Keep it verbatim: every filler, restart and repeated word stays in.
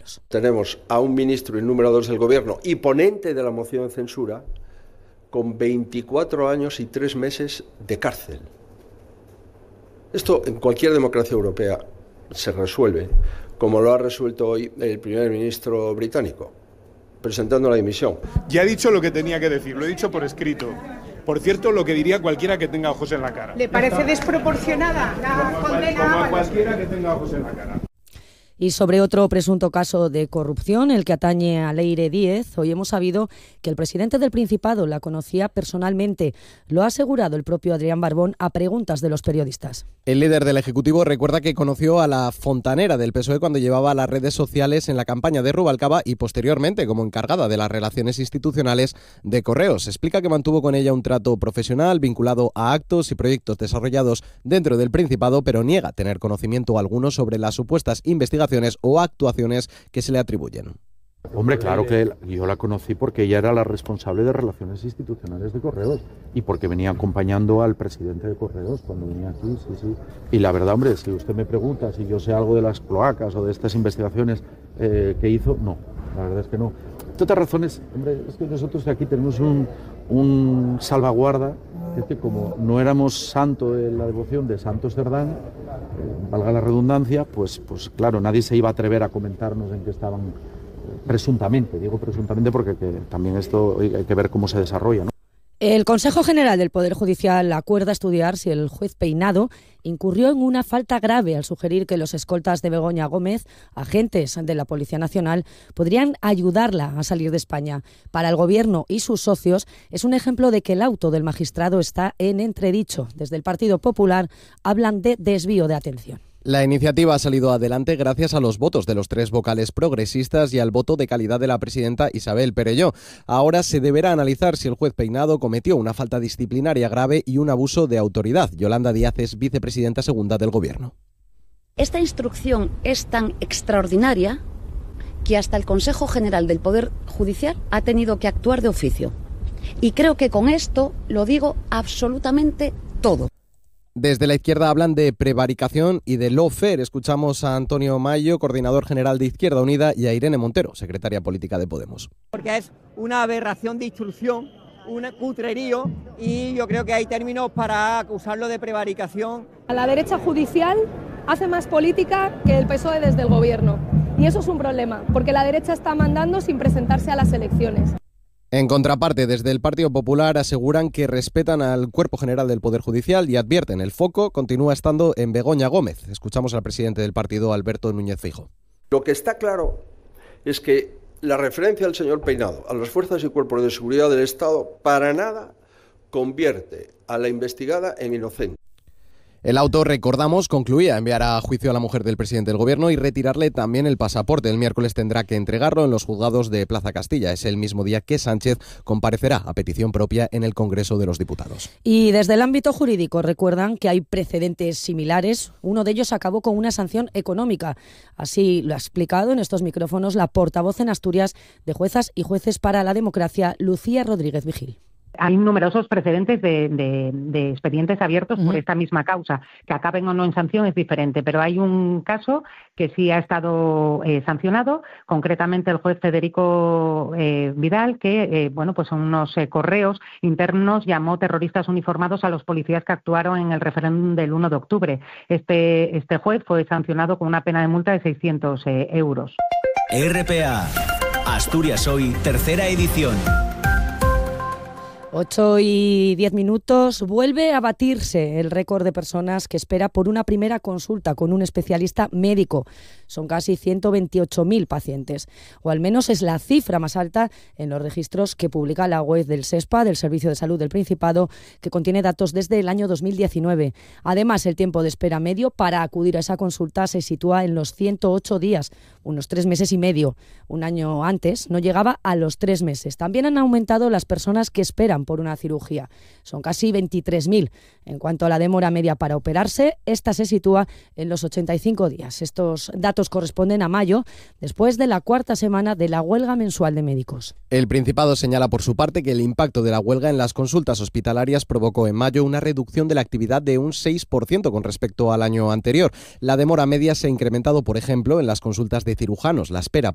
Montesinos. Tenemos a un ministro y número dos del Gobierno y ponente de la moción de censura con veinticuatro años y tres meses de cárcel. Esto en cualquier democracia europea se resuelve, como lo ha resuelto hoy el primer ministro británico, presentando la dimisión. Ya he dicho lo que tenía que decir, lo he dicho por escrito. Por cierto, lo que diría cualquiera que tenga ojos en la cara. ¿Le parece desproporcionada la condena? Como a cualquiera que tenga ojos en la cara. Y sobre otro presunto caso de corrupción, el que atañe a Leire Díez, hoy hemos sabido que el presidente del Principado la conocía personalmente. Lo ha asegurado el propio Adrián Barbón a preguntas de los periodistas. El líder del Ejecutivo recuerda que conoció a la fontanera del P S O E cuando llevaba las redes sociales en la campaña de Rubalcaba y posteriormente como encargada de las relaciones institucionales de Correos. Explica que mantuvo con ella un trato profesional vinculado a actos y proyectos desarrollados dentro del Principado, pero niega tener conocimiento alguno sobre las supuestas investigaciones o actuaciones que se le atribuyen. Hombre, claro que yo la conocí porque ella era la responsable de relaciones institucionales de Correos y porque venía acompañando al presidente de Correos cuando venía aquí, sí, sí. Y la verdad, hombre, si usted me pregunta si yo sé algo de las cloacas o de estas investigaciones eh, que hizo, no, la verdad es que no. De otras razones, hombre, es que nosotros aquí tenemos un, un salvaguarda, es que como no éramos santo de la devoción de Santo Cerdán, eh, valga la redundancia, pues, pues claro, nadie se iba a atrever a comentarnos en qué estaban presuntamente, digo presuntamente porque que también esto hay que ver cómo se desarrolla, ¿no? El Consejo General del Poder Judicial acuerda estudiar si el juez Peinado incurrió en una falta grave al sugerir que los escoltas de Begoña Gómez, agentes de la Policía Nacional, podrían ayudarla a salir de España. Para el Gobierno y sus socios es un ejemplo de que el auto del magistrado está en entredicho. Desde el Partido Popular hablan de desvío de atención. La iniciativa ha salido adelante gracias a los votos de los tres vocales progresistas y al voto de calidad de la presidenta Isabel Perelló. Ahora se deberá analizar si el juez Peinado cometió una falta disciplinaria grave y un abuso de autoridad. Yolanda Díaz es vicepresidenta segunda del Gobierno. Esta instrucción es tan extraordinaria que hasta el Consejo General del Poder Judicial ha tenido que actuar de oficio. Y creo que con esto lo digo absolutamente todo. Desde la izquierda hablan de prevaricación y de lawfare. Escuchamos a Antonio Mayo, coordinador general de Izquierda Unida, y a Irene Montero, secretaria política de Podemos. Porque es una aberración de instrucción, un cutrerío, y yo creo que hay términos para acusarlo de prevaricación. A la derecha judicial hace más política que el P S O E desde el Gobierno. Y eso es un problema, porque la derecha está mandando sin presentarse a las elecciones. En contraparte, desde el Partido Popular aseguran que respetan al Cuerpo General del Poder Judicial y advierten el foco continúa estando en Begoña Gómez. Escuchamos al presidente del partido, Alberto Núñez Feijóo. Lo que está claro es que la referencia al señor Peinado a las fuerzas y cuerpos de seguridad del Estado para nada convierte a la investigada en inocente. El auto, recordamos, concluía enviar a juicio a la mujer del presidente del Gobierno y retirarle también el pasaporte. El miércoles tendrá que entregarlo en los juzgados de Plaza Castilla. Es el mismo día que Sánchez comparecerá a petición propia en el Congreso de los Diputados. Y desde el ámbito jurídico recuerdan que hay precedentes similares. Uno de ellos acabó con una sanción económica. Así lo ha explicado en estos micrófonos la portavoz en Asturias de Juezas y Jueces para la Democracia, Lucía Rodríguez Vigil. Hay numerosos precedentes de, de, de expedientes abiertos uh-huh. por esta misma causa. Que acaben o no en sanción es diferente, pero hay un caso que sí ha estado eh, sancionado, concretamente el juez Federico eh, Vidal, que eh, bueno, pues en unos eh, correos internos llamó terroristas uniformados a los policías que actuaron en el referéndum del uno de octubre. Este, este juez fue sancionado con una pena de multa de seiscientos eh, euros. R P A, Asturias Hoy, tercera edición. ocho y diez minutos. Vuelve a batirse el récord de personas que espera por una primera consulta con un especialista médico. Son casi ciento veintiocho mil pacientes, o al menos es la cifra más alta en los registros que publica la web del SESPA, del Servicio de Salud del Principado, que contiene datos desde el año dos mil diecinueve. Además, el tiempo de espera medio para acudir a esa consulta se sitúa en los ciento ocho días, unos tres meses y medio. Un año antes no llegaba a los tres meses. También han aumentado las personas que esperan por una cirugía. Son casi veintitrés mil. En cuanto a la demora media para operarse, esta se sitúa en los ochenta y cinco días. Estos datos corresponden a mayo, después de la cuarta semana de la huelga mensual de médicos. El Principado señala por su parte que el impacto de la huelga en las consultas hospitalarias provocó en mayo una reducción de la actividad de un seis por ciento con respecto al año anterior. La demora media se ha incrementado, por ejemplo, en las consultas de cirujanos. La espera